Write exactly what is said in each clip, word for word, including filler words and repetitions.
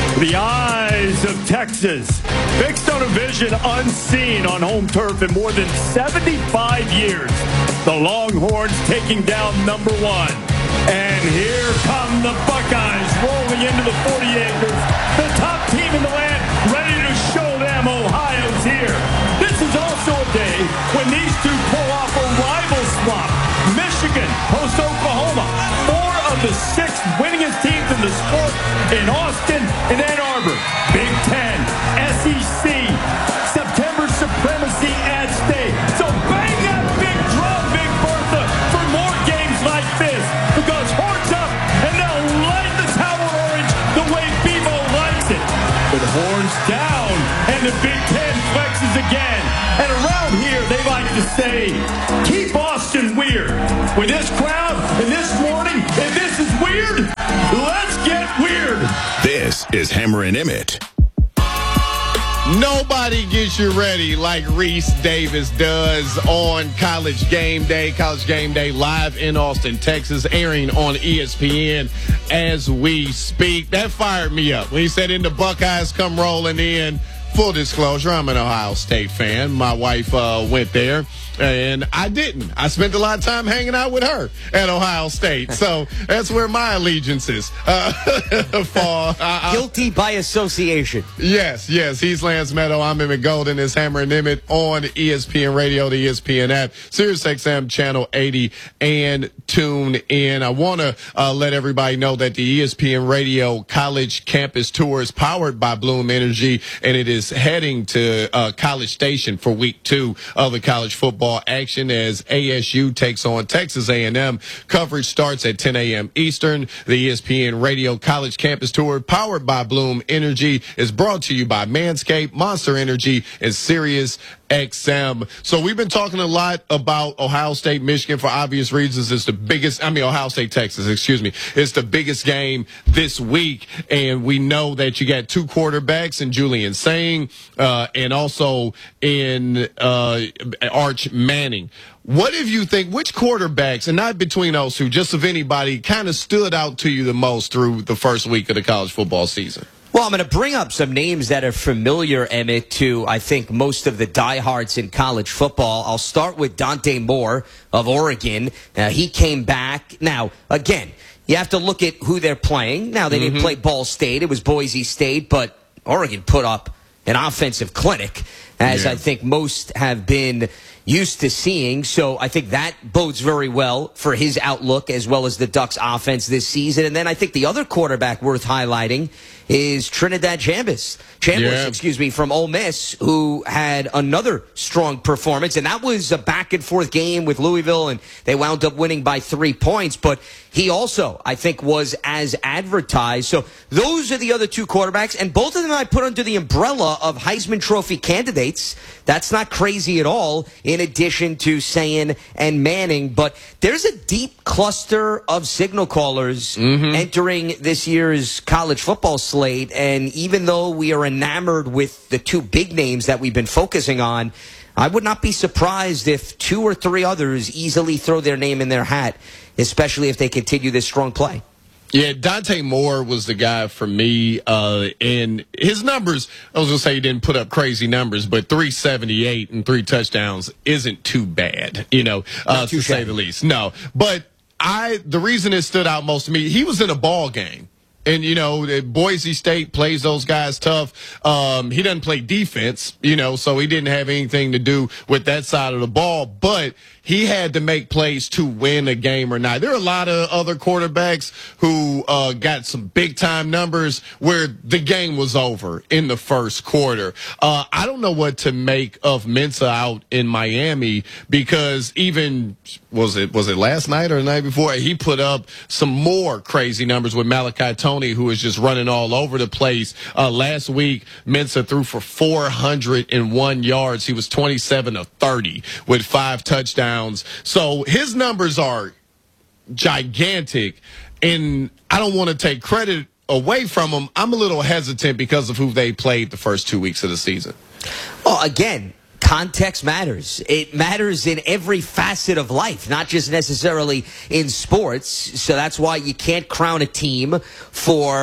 The eyes of Texas, fixed on a vision unseen on home turf in more than seventy-five years. The Longhorns taking down number one. And here come the Buckeyes rolling into the forty acres. The top team in the land, ready to show them Ohio's here. This is also a day when these two pull off a rival swap. Michigan hosts Oklahoma. Four of the six winningest teams in the sport in Austin and Ann Arbor. Big Ten, S E C, September supremacy at stake. So bang that big drum, Big Bertha, for more games like this. Because horns up and they'll light the tower orange the way Bevo likes it. But horns down and the Big Ten flexes again. And around here they like to say, keep Austin weird. With this crowd and this morning, if this is weird, let's get weird. This is Hammer and Emmett. Nobody gets you ready like Reese Davis does on College Game Day. College Game Day live in Austin, Texas, airing on E S P N as we speak. That fired me up when he said, "In the Buckeyes come rolling in." Full disclosure, I'm an Ohio State fan. My wife uh, went there, and I didn't. I spent a lot of time hanging out with her at Ohio State. So that's where my allegiances uh, fall. I, Guilty by association. Yes, yes. He's Lance Meadow. I'm Emmett Golden. It's Hammer and Emmett on E S P N Radio, the E S P N app, Sirius X M Channel eighty, and tune in. I want to uh, let everybody know that the E S P N Radio College Campus Tour is powered by Bloom Energy, and it is heading to uh, College Station for week two of the college football action as A S U takes on Texas A and M. Coverage starts at ten a.m. Eastern. The E S P N Radio College Campus Tour, powered by Bloom Energy, is brought to you by Manscaped, Monster Energy, and Sirius X M. So we've been talking a lot about Ohio State, Michigan for obvious reasons. It's the biggest, I mean, Ohio State, Texas, excuse me. It's the biggest game this week. And we know that you got two quarterbacks in Julian Sain, uh, and also in, uh, Arch Manning. What if you think, which quarterbacks, and not between those two, just of anybody, kind of stood out to you the most through the first week of the college football season? Well, I'm going to bring up some names that are familiar, Emmett, to, I think, most of the diehards in college football. I'll start with Dante Moore of Oregon. Uh, he came back. Now, again, you have to look at who they're playing. Now, they mm-hmm. didn't play Ball State. It was Boise State, but Oregon put up an offensive clinic, as yeah. I think most have been used to seeing. So I think that bodes very well for his outlook as well as the Ducks offense this season. And then I think the other quarterback worth highlighting is Trinidad Chambers. Chambers, yeah. excuse me, from Ole Miss, who had another strong performance. And that was a back-and-forth game with Louisville, and they wound up winning by three points. But he also, I think, was as advertised. So those are the other two quarterbacks, and both of them I put under the umbrella of Heisman Trophy candidates. That's not crazy at all, in addition to Sain and Manning. But there's a deep cluster of signal callers mm-hmm. entering this year's college football slate. And even though we are enamored with the two big names that we've been focusing on, I would not be surprised if two or three others easily throw their name in their hat, especially if they continue this strong play. Yeah, Dante Moore was the guy for me, uh, and his numbers, I was going to say he didn't put up crazy numbers, but three seventy-eight and three touchdowns isn't too bad, you know, uh, to say the least. No, but I, the reason it stood out most to me, he was in a ball game. And, you know, Boise State plays those guys tough. Um, he doesn't play defense, you know, so he didn't have anything to do with that side of the ball. But he had to make plays to win a game or not. There are a lot of other quarterbacks who uh, got some big-time numbers where the game was over in the first quarter. Uh, I don't know what to make of Mensa out in Miami because even, was it was it last night or the night before, he put up some more crazy numbers with Malachi Tony, who is just running all over the place. Uh, last week, Mensa threw for four hundred one yards. He was twenty-seven of thirty with five touchdowns. So his numbers are gigantic, and I don't want to take credit away from him. I'm a little hesitant because of who they played the first two weeks of the season. Well, again, context matters. It matters in every facet of life, not just necessarily in sports. So that's why you can't crown a team for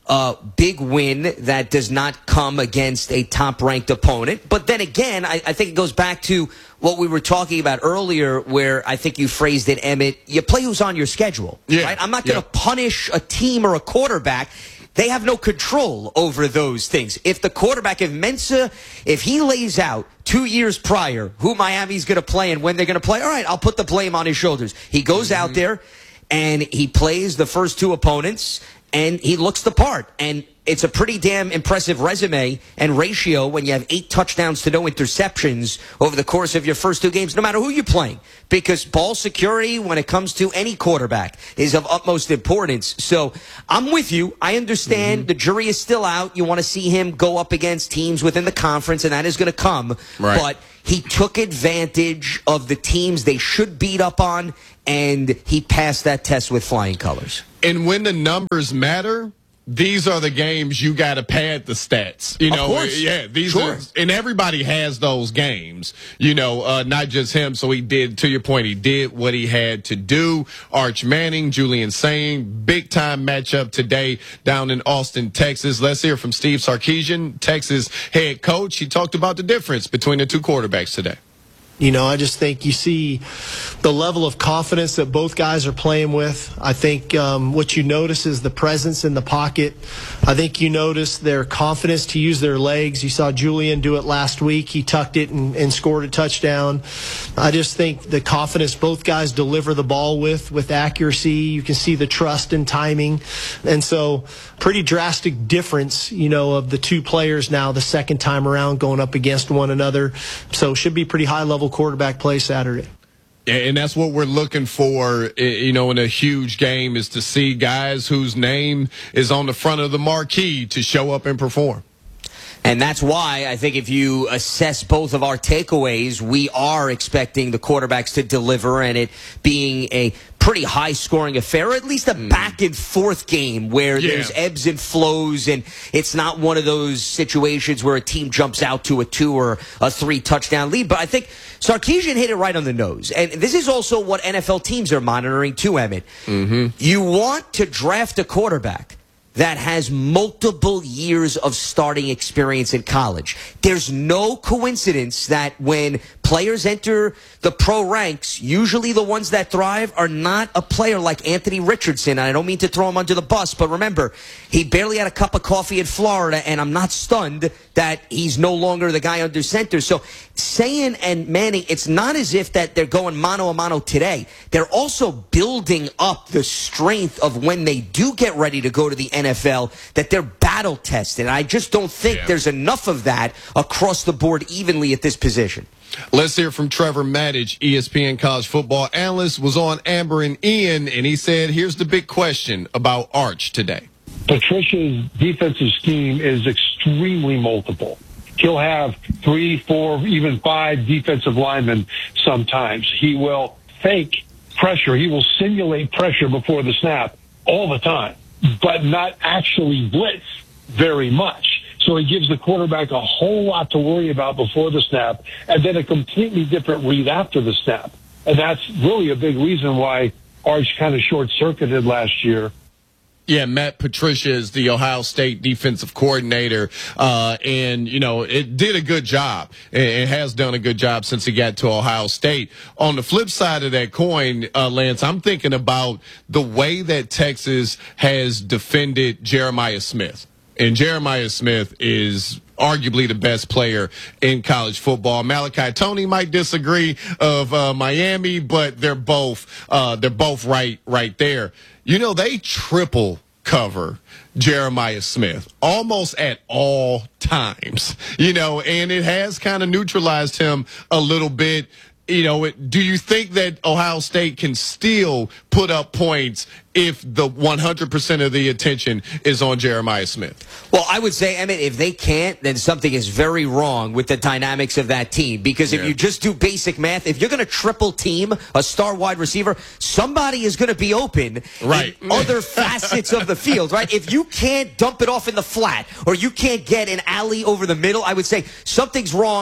uh, big win that does not come against a top-ranked opponent. But then again, I, I think it goes back to what we were talking about earlier, where I think you phrased it, Emmett. You play who's on your schedule, yeah. right? I'm not going to yeah. punish a team or a quarterback. They have no control over those things. If the quarterback, if Mensah, if he lays out two years prior who Miami's going to play and when they're going to play, all right, I'll put the blame on his shoulders. He goes mm-hmm. out there and he plays the first two opponents and he looks the part. And it's a pretty damn impressive resume and ratio when you have eight touchdowns to no interceptions over the course of your first two games, no matter who you're playing. Because ball security, when it comes to any quarterback, is of utmost importance. So I'm with you. I understand mm-hmm. the jury is still out. You want to see him go up against teams within the conference, and that is going to come. Right. But he took advantage of the teams they should beat up on, and he passed that test with flying colors. And when the numbers matter, these are the games you got to pad the stats. You know, of course. yeah, these sure. are, and everybody has those games, you know, uh, not just him. So he did, to your point, he did what he had to do. Arch Manning, Julian Sain, big time matchup today down in Austin, Texas. Let's hear from Steve Sarkisian, Texas head coach. He talked about the difference between the two quarterbacks today. You know, I just think you see the level of confidence that both guys are playing with. I think um, what you notice is the presence in the pocket. I think you notice their confidence to use their legs. You saw Julian do it last week. He tucked it and, and scored a touchdown. I just think the confidence both guys deliver the ball with, with accuracy. You can see the trust and timing. And so pretty drastic difference, you know, of the two players now the second time around going up against one another. So should be pretty high level quarterback play Saturday. And that's what we're looking for, you know, in a huge game, is to see guys whose name is on the front of the marquee to show up and perform. And that's why I think if you assess both of our takeaways, we are expecting the quarterbacks to deliver, and it being a pretty high-scoring affair, or at least a back-and-forth game where yeah. there's ebbs and flows, and it's not one of those situations where a team jumps out to a two or a three-touchdown lead. But I think Sarkisian hit it right on the nose. And this is also what N F L teams are monitoring too, Emmett. Mm-hmm. You want to draft a quarterback that has multiple years of starting experience in college. There's no coincidence that when players enter the pro ranks, usually the ones that thrive are not a player like Anthony Richardson. And I don't mean to throw him under the bus, but remember, he barely had a cup of coffee in Florida, and I'm not stunned that he's no longer the guy under center. So Sain and Manning, it's not as if that they're going mano a mano today. They're also building up the strength of when they do get ready to go to the N F L, that they're battle tested. I just don't think yeah. there's enough of that across the board evenly at this position. Let's hear from Trevor Maddich, E S P N college football analyst, was on Amber and Ian, and he said, here's the big question about Arch today. Patricia's defensive scheme is extremely multiple. He'll have three, four, even five defensive linemen sometimes. He will fake pressure. He will simulate pressure before the snap all the time, but not actually blitz very much. So he gives the quarterback a whole lot to worry about before the snap, and then a completely different read after the snap. And that's really a big reason why Arch kind of short-circuited last year. Yeah, Matt Patricia is the Ohio State defensive coordinator, uh, and, you know, it did a good job. It has done a good job since he got to Ohio State. On the flip side of that coin, uh, Lance, I'm thinking about the way that Texas has defended Jeremiah Smith. And Jeremiah Smith is arguably the best player in college football. Malachi Toney might disagree of uh, Miami, but they're both uh, they're both right right there. You know, they triple cover Jeremiah Smith almost at all times. You know, and it has kind of neutralized him a little bit. You know, do you think that Ohio State can still put up points if the one hundred percent of the attention is on Jeremiah Smith? Well, I would say, Emmett, if they can't, then something is very wrong with the dynamics of that team. Because if yeah. you just do basic math, if you're going to triple team a star wide receiver, somebody is going to be open right. in other facets of the field, right? If you can't dump it off in the flat or you can't get an alley over the middle, I would say something's wrong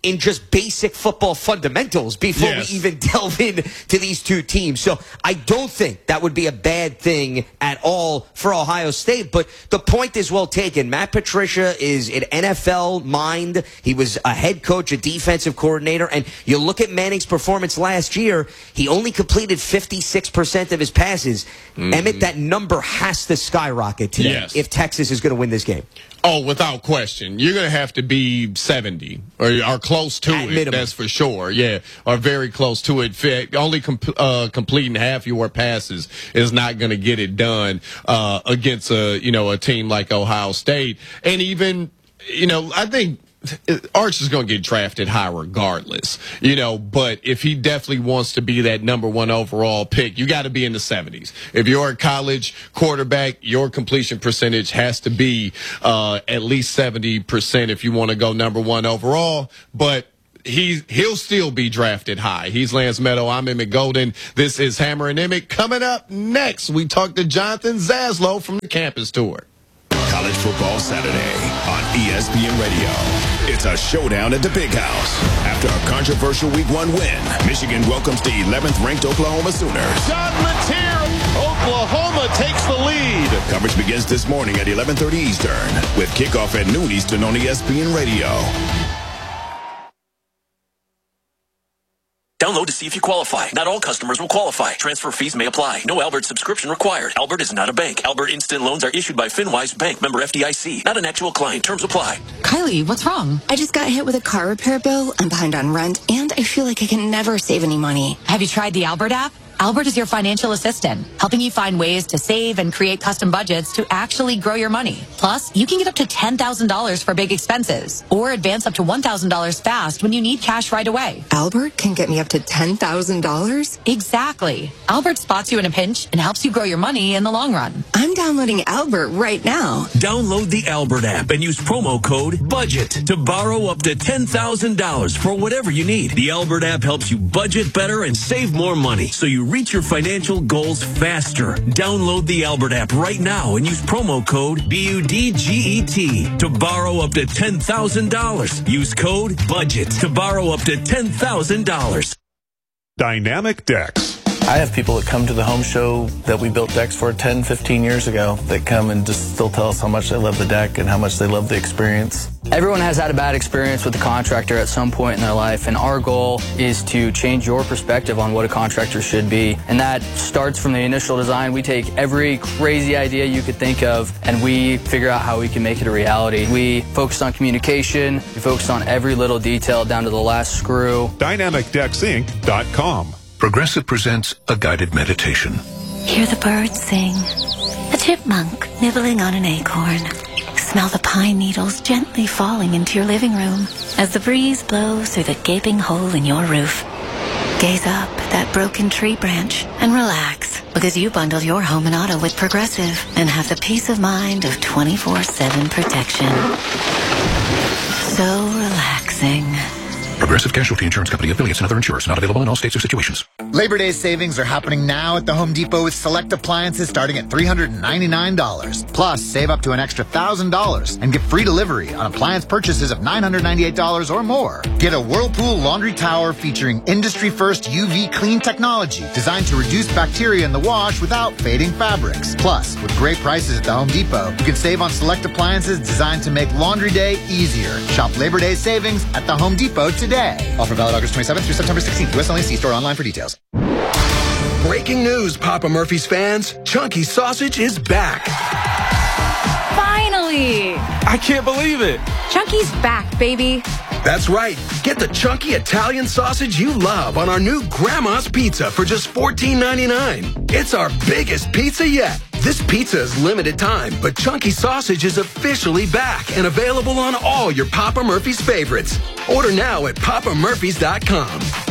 in just basic football fundamentals before Yes. we even delve into these two teams. So I don't think that would be a bad thing at all for Ohio State. But the point is well taken. Matt Patricia is an N F L mind. He was a head coach, a defensive coordinator. And you look at Manning's performance last year, he only completed fifty-six percent of his passes. Mm-hmm. Emmett, that number has to skyrocket today Yes. if Texas is going to win this game. Oh, without question. You're going to have to be seventy or, or close to At it. minimum. That's for sure. Yeah, or very close to it. Fit- Only com- uh, completing half your passes is not going to get it done uh, against a you know a team like Ohio State. And even you know, I think Arch is going to get drafted high regardless, you know, but if he definitely wants to be that number one overall pick, you got to be in the seventies. If you're a college quarterback, your completion percentage has to be uh, at least seventy percent if you want to go number one overall. But He's, he'll still be drafted high. He's Lance Meadow. I'm Emmett Golden. This is Hammer and Emmett. Coming up next, we talk to Jonathan Zaslow from the campus tour. College Football Saturday on E S P N Radio. It's a showdown at the Big House. After a controversial week one win, Michigan welcomes the eleventh ranked Oklahoma Sooners. John Mateer, Oklahoma takes the lead. Coverage begins this morning at eleven thirty Eastern with kickoff at noon Eastern on E S P N Radio. Download to see if you qualify. Not all customers will qualify. Transfer fees may apply. No Albert subscription required. Albert is not a bank. Albert Instant Loans are issued by FinWise Bank, member F D I C. Not an actual client. Terms apply. Kylie, what's wrong? I just got hit with a car repair bill. I'm behind on rent, and I feel like I can never save any money. Have you tried the Albert app? Albert is your financial assistant, helping you find ways to save and create custom budgets to actually grow your money. Plus, you can get up to ten thousand dollars for big expenses or advance up to one thousand dollars fast when you need cash right away. Albert can get me up to ten thousand dollars? Exactly. Albert spots you in a pinch and helps you grow your money in the long run. I'm downloading Albert right now. Download the Albert app and use promo code BUDGET to borrow up to ten thousand dollars for whatever you need. The Albert app helps you budget better and save more money so you reach your financial goals faster. Download the Albert app right now and use promo code B U D G E T to borrow up to ten thousand dollars. Use code BUDGET to borrow up to ten thousand dollars. Dynamic Decks. I have people that come to the home show that we built decks for ten, fifteen years ago that come and just still tell us how much they love the deck and how much they love the experience. Everyone has had a bad experience with the contractor at some point in their life, and our goal is to change your perspective on what a contractor should be. And that starts from the initial design. We take every crazy idea you could think of, and we figure out how we can make it a reality. We focus on communication. We focus on every little detail down to the last screw. Dynamic Decks Inc dot com. Progressive presents a guided meditation. Hear the birds sing. A chipmunk nibbling on an acorn. Smell the pine needles gently falling into your living room as the breeze blows through the gaping hole in your roof. Gaze up at that broken tree branch and relax because you bundled your home and auto with Progressive and have the peace of mind of twenty-four seven protection. So relaxing. Progressive Casualty Insurance Company, affiliates, and other insurers. Not available in all states or situations. Labor Day savings are happening now at the Home Depot with select appliances starting at three hundred ninety-nine dollars. Plus, save up to an extra one thousand dollars and get free delivery on appliance purchases of nine hundred ninety-eight dollars or more. Get a Whirlpool laundry tower featuring industry-first U V clean technology designed to reduce bacteria in the wash without fading fabrics. Plus, with great prices at the Home Depot, you can save on select appliances designed to make laundry day easier. Shop Labor Day savings at the Home Depot today. Offer valid August twenty-seventh through September sixteenth. U S only. See store online for details. Breaking news, Papa Murphy's fans. Chunky Sausage is back. Finally! I can't believe it. Chunky's back, baby. That's right. Get the chunky Italian sausage you love on our new Grandma's Pizza for just fourteen ninety-nine. It's our biggest pizza yet. This pizza is limited time, but Chunky Sausage is officially back and available on all your Papa Murphy's favorites. Order now at papa murphys dot com.